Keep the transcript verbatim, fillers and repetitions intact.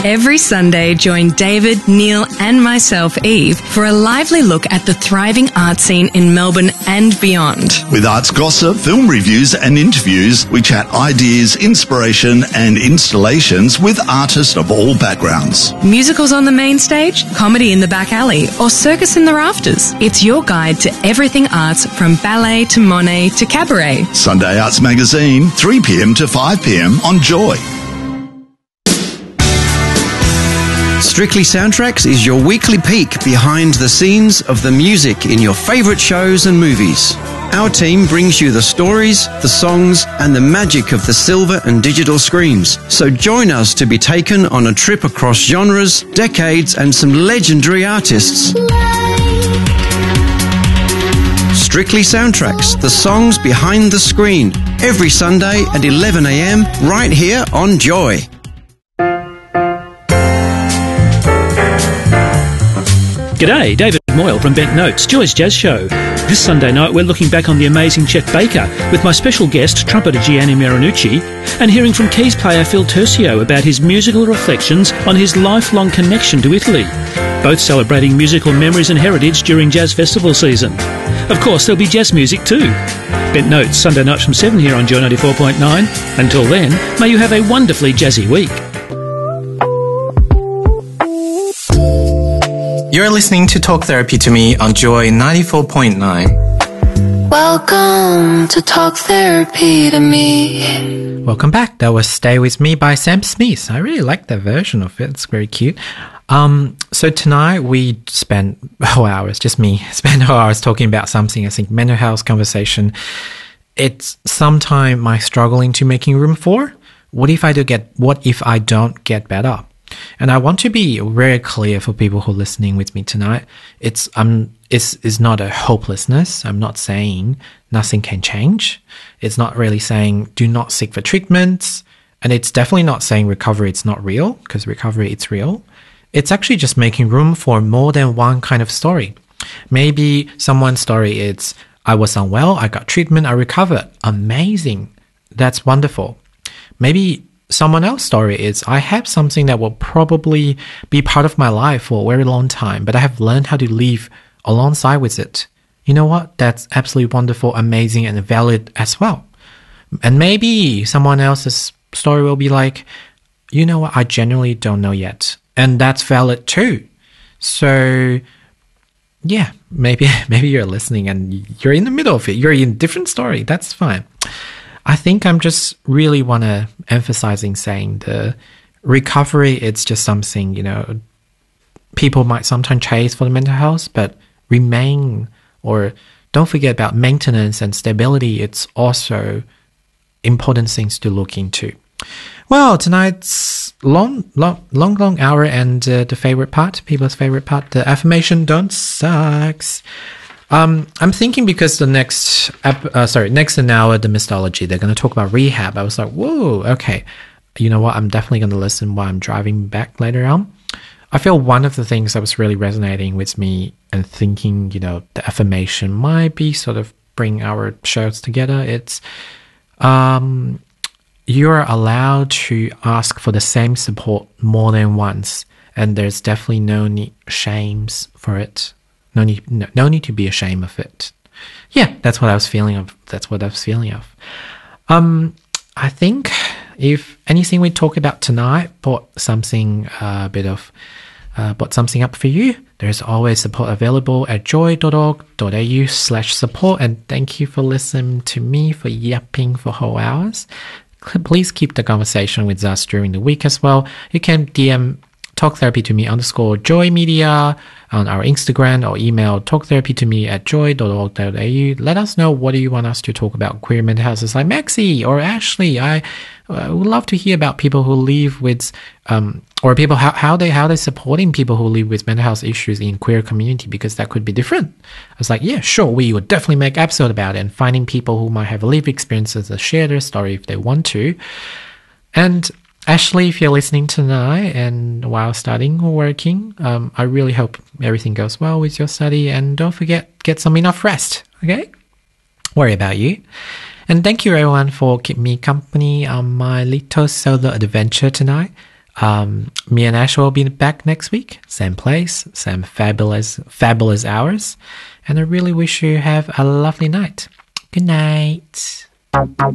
Every Sunday, join David, Neil and myself, Eve, for a lively look at the thriving art scene in Melbourne and beyond. With arts gossip, film reviews and interviews, we chat ideas, inspiration and installations with artists of all backgrounds. Musicals on the main stage, comedy in the back alley or circus in the rafters. It's your guide to everything arts, from ballet to Monet to cabaret. Sunday Arts Magazine, three p.m. to five p.m. on Joy. Strictly Soundtracks is your weekly peek behind the scenes of the music in your favourite shows and movies. Our team brings you the stories, the songs and the magic of the silver and digital screens. So join us to be taken on a trip across genres, decades and some legendary artists. Strictly Soundtracks, the songs behind the screen, every Sunday at eleven a.m. right here on Joy. G'day, David Moyle from Bent Notes, Joy's Jazz Show. This Sunday night we're looking back on the amazing Chet Baker with my special guest, trumpeter Gianni Marinucci, and hearing from keys player Phil Tercio about his musical reflections on his lifelong connection to Italy, both celebrating musical memories and heritage during jazz festival season. Of course, there'll be jazz music too. Bent Notes, Sunday nights from seven here on Joy ninety-four point nine. Until then, may you have a wonderfully jazzy week. You're listening to Talk Therapy to Me on Joy ninety-four point nine. Welcome to Talk Therapy to Me. Welcome back. That was Stay With Me by Sam Smith. I really like that version of it. It's very cute. Um, so tonight we spent whole hours, just me, spent whole hours talking about something, I think mental health conversation. It's sometime my struggling to making room for. What if I do get, what if I don't get better? And I want to be very clear for people who are listening with me tonight. It's um, it's, it's not a hopelessness. I'm not saying nothing can change. It's not really saying do not seek for treatments. And it's definitely not saying recovery it's not real, because recovery it's real. It's actually just making room for more than one kind of story. Maybe someone's story is, I was unwell, I got treatment, I recovered. Amazing. That's wonderful. Maybe someone else's story is, I have something that will probably be part of my life for a very long time, but I have learned how to live alongside with it. You know what? That's absolutely wonderful, amazing, and valid as well. And maybe someone else's story will be like, you know what? I genuinely don't know yet. And that's valid too. So, yeah, maybe maybe you're listening and you're in the middle of it. You're in a different story. That's fine. I think I'm just really want to emphasizing saying the recovery, it's just something, you know, people might sometimes chase for the mental health, but remain or don't forget about maintenance and stability. It's also important things to look into. Well, tonight's long, long, long, long hour and uh, the favorite part, people's favorite part, the affirmation don't sucks. Um, I'm thinking because the next, uh, sorry, next an hour, the Mistology, they're going to talk about rehab. I was like, whoa, okay. You know what? I'm definitely going to listen while I'm driving back later on. I feel one of the things that was really resonating with me and thinking, you know, the affirmation might be sort of bring our shows together. It's, um, you're allowed to ask for the same support more than once. And there's definitely no need, shames for it. No need, no, no need to be ashamed of it. Yeah, that's what I was feeling of. That's what I was feeling of. Um, I think if anything we talk about tonight brought something, uh, a bit of, uh, brought something up for you, there's always support available at joy.org.au slash support. And thank you for listening to me for yapping for whole hours. Please keep the conversation with us during the week as well. You can D M Talk Therapy to Me underscore Joy Media on our Instagram or email talktherapytome at joy.org.au. Let us know what do you want us to talk about queer mental health. It's like Maxie or Ashley. I uh, would love to hear about people who live with, um, or people how, how they how they supporting people who live with mental health issues in queer community, because that could be different. I was like, yeah, sure, we would definitely make episode about it, and finding people who might have lived experiences and share their story if they want to. And Ashley, if you're listening tonight and while studying or working, um, I really hope everything goes well with your study, and don't forget, get some enough rest, okay? Worry about you. And thank you everyone for keeping me company on my little solo adventure tonight. Um, me and Ash will be back next week. Same place, same fabulous, fabulous hours. And I really wish you have a lovely night. Good night.